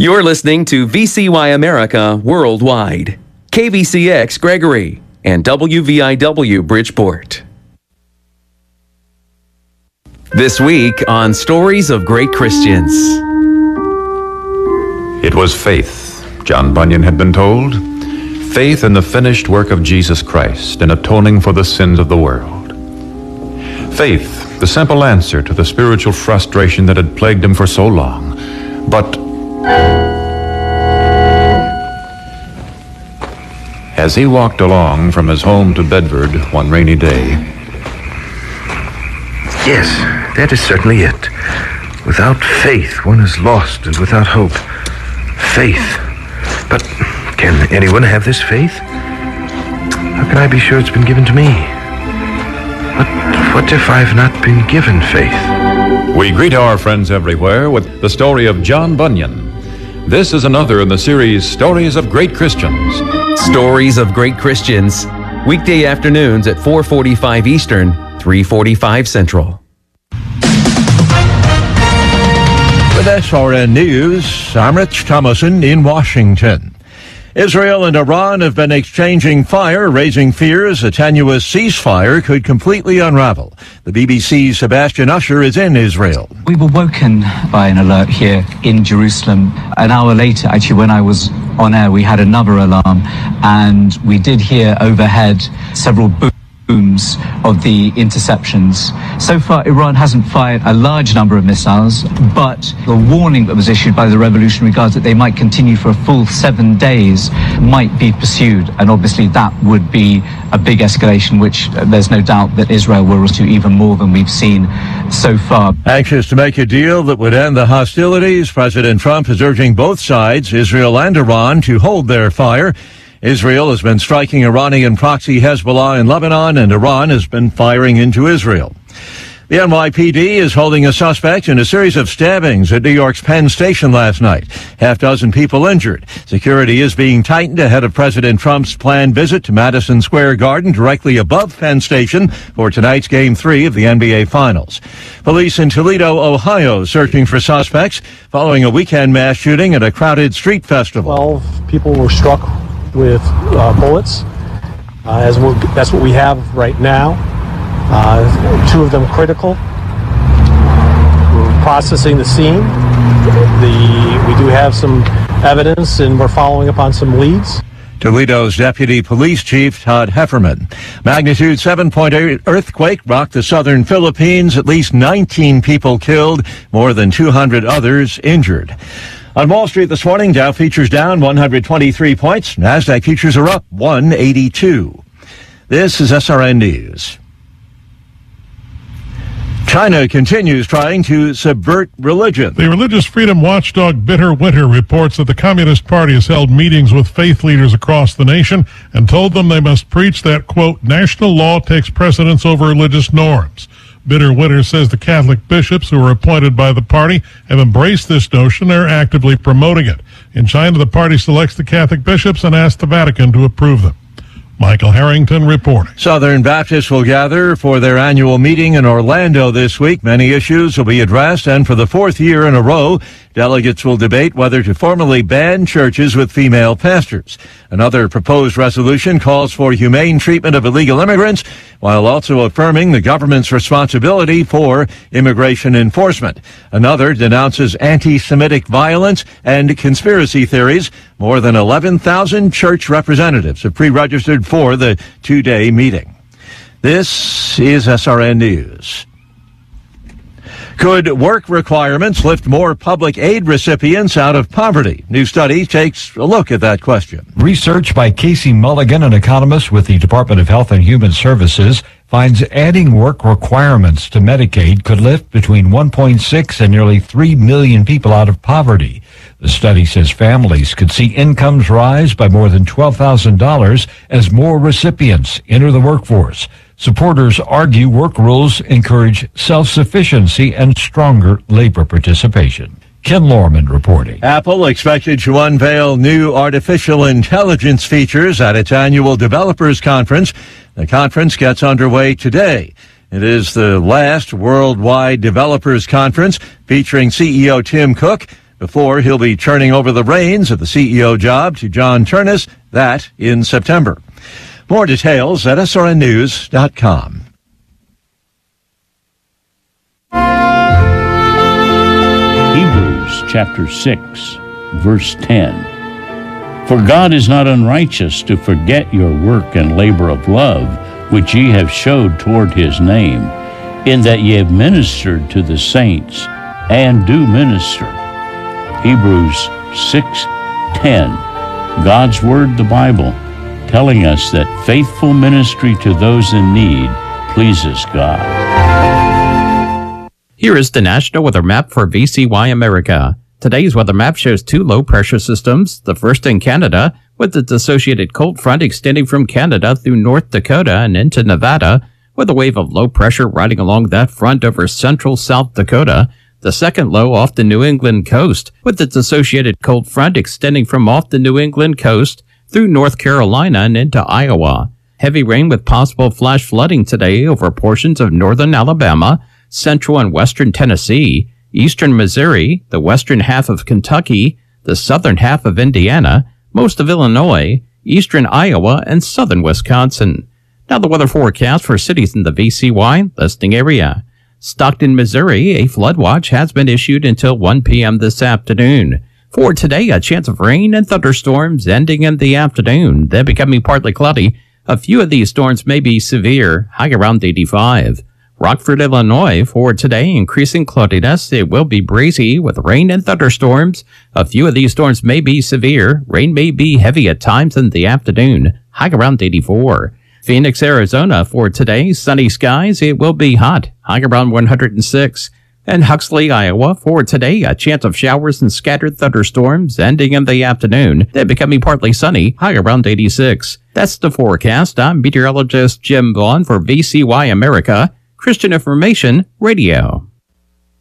You're listening to VCY America Worldwide, KVCX Gregory, and WVIW Bridgeport. This week on Stories of Great Christians. It was faith, John Bunyan had been told. Faith in the finished work of Jesus Christ in atoning for the sins of the world. Faith, the simple answer to the spiritual frustration that had plagued him for so long. But as he walked along from his home to Bedford one rainy day, yes, that is certainly it. Without faith, one is lost, and without hope, faith. But can anyone have this faith? How can I be sure it's been given to me? But what if I've not been given faith? we greet our friends everywhere with the story of John Bunyan. This is another in the series Stories of Great Christians. Stories of Great Christians, weekday afternoons at 4:45 Eastern, 3:45 Central. With SRN News, I'm Rich Thomason in Washington. Israel and Iran have been exchanging fire, raising fears a tenuous ceasefire could completely unravel. The BBC's Sebastian Usher is in Israel. We were woken by an alert here in Jerusalem. An hour later, actually, when I was on air, we had another alarm, and we did hear overhead several booms of the interceptions. So far, Iran hasn't fired a large number of missiles, but the warning that was issued by the Revolutionary Guards that they might continue for a full 7 days might be pursued. And obviously that would be a big escalation, which there's no doubt that Israel will rescue even more than we've seen so far. Anxious to make a deal that would end the hostilities, President Trump is urging both sides, Israel and Iran, to hold their fire. Israel has been striking Iranian proxy Hezbollah in Lebanon, and Iran has been firing into Israel. The NYPD is holding a suspect in a series of stabbings at New York's Penn Station last night. Half dozen people injured. Security is being tightened ahead of President Trump's planned visit to Madison Square Garden, directly above Penn Station, for tonight's Game 3 of the NBA Finals. Police in Toledo, Ohio, searching for suspects following a weekend mass shooting at a crowded street festival. 12 people were struck with bullets. That's what we have right now. 2 of them critical. We're processing the scene. We do have some evidence, and we're following up on some leads. Toledo's Deputy Police Chief Todd Hefferman. Magnitude 7.8 earthquake rocked the southern Philippines. At least 19 people killed, more than 200 others injured. On Wall Street this morning, Dow futures down 123 points. NASDAQ futures are up 182. This is SRN News. China continues trying to subvert religion. The religious freedom watchdog Bitter Winter reports that the Communist Party has held meetings with faith leaders across the nation and told them they must preach that, quote, national law takes precedence over religious norms. Bitter Winter says the Catholic bishops who are appointed by the party have embraced this notion and are actively promoting it. In China, the party selects the Catholic bishops and asks the Vatican to approve them. Michael Harrington reporting. Southern Baptists will gather for their annual meeting in Orlando this week. Many issues will be addressed, and for the 4th year in a row, delegates will debate whether to formally ban churches with female pastors. Another proposed resolution calls for humane treatment of illegal immigrants, while also affirming the government's responsibility for immigration enforcement. Another denounces anti-Semitic violence and conspiracy theories. More than 11,000 church representatives have pre-registered for the 2-day meeting. This is SRN News. Could work requirements lift more public aid recipients out of poverty? New study takes a look at that question. Research by Casey Mulligan, an economist with the Department of Health and Human Services, finds adding work requirements to Medicaid could lift between 1.6 and nearly 3 million people out of poverty. The study says families could see incomes rise by more than $12,000 as more recipients enter the workforce. Supporters argue work rules encourage self-sufficiency and stronger labor participation. Ken Lorman reporting. Apple expected to unveil new artificial intelligence features at its annual developers conference. The conference gets underway today. It is the last worldwide developers conference featuring CEO Tim Cook, before he'll be turning over the reins of the CEO job to John Turnus, that in September. More details at srnnews.com. Hebrews chapter 6, verse 10. For God is not unrighteous to forget your work and labor of love, which ye have showed toward his name, in that ye have ministered to the saints, and do minister. Hebrews 6:10. God's Word, the Bible, telling us that faithful ministry to those in need pleases God. Here is the National Weather Map for VCY America. Today's weather map shows 2 low-pressure systems, the first in Canada, with its associated cold front extending from Canada through North Dakota and into Nevada, with a wave of low pressure riding along that front over central South Dakota. The second low off the New England coast, with its associated cold front extending from off the New England coast through North Carolina and into Iowa. Heavy rain with possible flash flooding today over portions of northern Alabama, central and western Tennessee, eastern Missouri, the western half of Kentucky, the southern half of Indiana, most of Illinois, eastern Iowa, and southern Wisconsin. Now the weather forecast for cities in the VCY listing area. Stockton, Missouri, a flood watch has been issued until 1 p.m. this afternoon. For today, a chance of rain and thunderstorms ending in the afternoon, then becoming partly cloudy. A few of these storms may be severe, high around 85. Rockford, Illinois, for today, increasing cloudiness. It will be breezy with rain and thunderstorms. A few of these storms may be severe. Rain may be heavy at times in the afternoon, high around 84. Phoenix, Arizona, for today, sunny skies. It will be hot, high around 106. And Huxley, Iowa, for today, a chance of showers and scattered thunderstorms ending in the afternoon, then becoming partly sunny, high around 86. That's the forecast. I'm meteorologist Jim Vaughn for VCY America, Christian Information Radio.